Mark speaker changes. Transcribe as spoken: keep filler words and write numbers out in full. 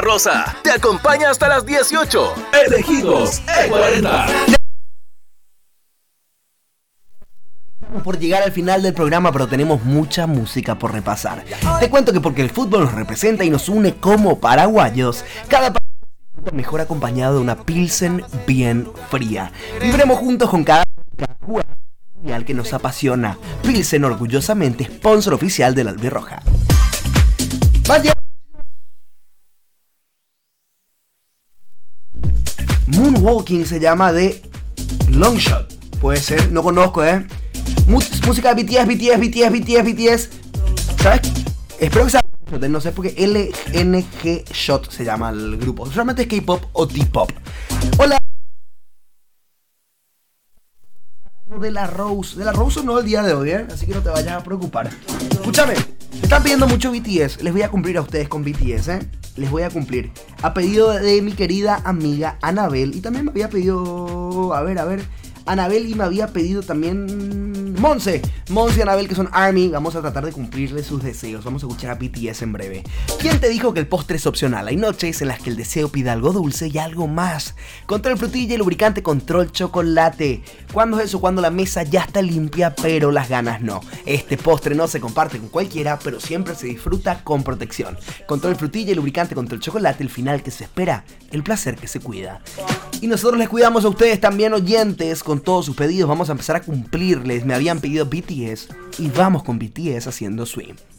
Speaker 1: Rosa te acompaña hasta las dieciocho. Elegidos E cuarenta.
Speaker 2: Por llegar al final del programa, pero tenemos mucha música por repasar. Te cuento que porque el fútbol nos representa y nos une como paraguayos, cada partido mejor acompañado de una Pilsen bien fría. Viviremos juntos con cada jugador que nos apasiona. Pilsen, orgullosamente sponsor oficial de la Albirroja. Vaya. Moonwalking se llama de Longshot. Puede ser, no conozco, eh. Música de B T S, B T S, B T S, B T S, B T S. ¿Sabes? Espero que sea. No sé por qué L N G Shot se llama el grupo. Solamente es K-pop o T-pop. Hola. De la Rose. De la Rose no el día de hoy, ¿eh? Así que no te vayas a preocupar. Escúchame. Me están pidiendo mucho B T S. Les voy a cumplir a ustedes con B T S, ¿eh? Les voy a cumplir. A pedido de mi querida amiga Anabel. Y también me había pedido. A ver, a ver. Anabel y me había pedido también Monse, Monse y Anabel, que son ARMY. Vamos a tratar de cumplirle sus deseos. Vamos a escuchar a B T S en breve. ¿Quién te dijo que el postre es opcional? Hay noches en las que el deseo pide algo dulce y algo más. Control frutilla y lubricante Control chocolate. ¿Cuándo es eso? Cuando la mesa ya está limpia pero las ganas no. Este postre no se comparte con cualquiera, pero siempre se disfruta con protección. Control frutilla y lubricante Control chocolate. El final que se espera, el placer que se cuida. Y nosotros les cuidamos a ustedes también, oyentes. Con todos sus pedidos vamos a empezar a cumplirles. Me habían pedido B T S y vamos con B T S haciendo Swim.